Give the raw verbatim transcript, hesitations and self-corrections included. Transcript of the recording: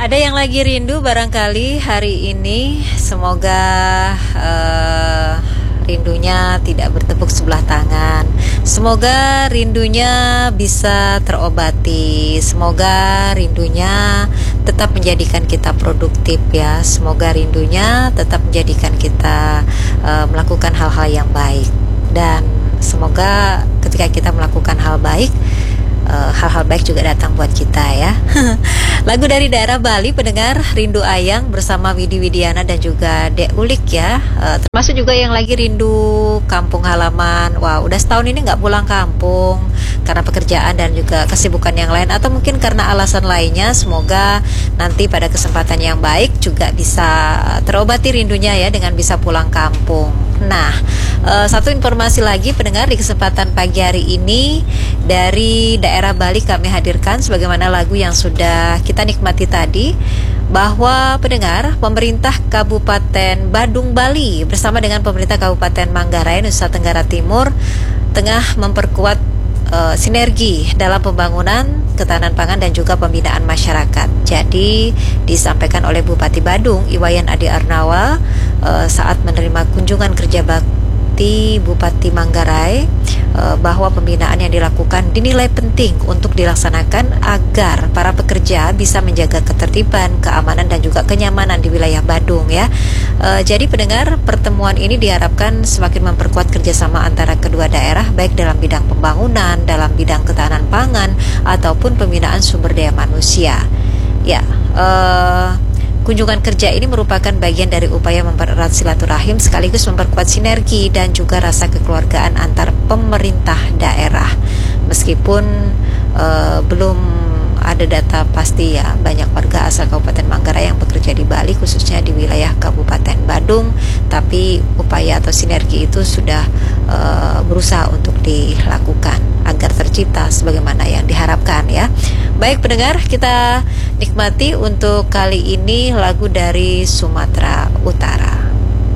Ada yang lagi rindu barangkali hari ini. Semoga uh, rindunya tidak bertepuk sebelah tangan. Semoga rindunya bisa terobati. Semoga rindunya tetap menjadikan kita produktif ya. Semoga rindunya tetap menjadikan kita uh, melakukan hal-hal yang baik. Dan semoga ketika kita melakukan hal baik, Uh, hal-hal baik juga datang buat kita ya. Lagu dari daerah Bali, pendengar, Rindu Ayang bersama Widi Widiana dan juga Dek Ulik ya. uh, Termasuk juga yang lagi rindu kampung halaman. Wah, udah setahun ini gak pulang kampung karena pekerjaan dan juga kesibukan yang lain, atau mungkin karena alasan lainnya. Semoga nanti pada kesempatan yang baik juga bisa terobati rindunya ya dengan bisa pulang kampung. Nah, uh, satu informasi lagi pendengar di kesempatan pagi hari ini dari daerah Bali kami hadirkan sebagaimana lagu yang sudah kita nikmati tadi, bahwa pendengar, pemerintah Kabupaten Badung Bali bersama dengan pemerintah Kabupaten Manggarai Nusa Tenggara Timur tengah memperkuat uh, sinergi dalam pembangunan ketahanan pangan dan juga pembinaan masyarakat. Jadi disampaikan oleh Bupati Badung Iwayan Adi Arnawa uh, saat menerima kunjungan kerja bakti Bupati Manggarai uh, bahwa pembinaan yang dilakukan dinilai penting untuk dilaksanakan agar para pekerja bisa menjaga ketertiban, keamanan dan juga kenyamanan di wilayah Badung ya. Uh, jadi pendengar, pertemuan ini diharapkan semakin memperkuat kerjasama antara kedua daerah baik dalam bidang pembangunan, dalam bidang ketahanan pangan ataupun pembinaan sumber daya manusia. Ya, uh, kunjungan kerja ini merupakan bagian dari upaya mempererat silaturahim sekaligus memperkuat sinergi dan juga rasa kekeluargaan antar pemerintah daerah. Meskipun uh, belum ada data pasti ya, banyak warga asal Kabupaten Manggarai yang bekerja di Bali, khususnya di wilayah Kabupaten Badung, tapi upaya atau sinergi itu sudah uh, berusaha untuk dilakukan agar tercipta sebagaimana yang diharapkan ya. Baik pendengar, kita nikmati untuk kali ini lagu dari Sumatera Utara.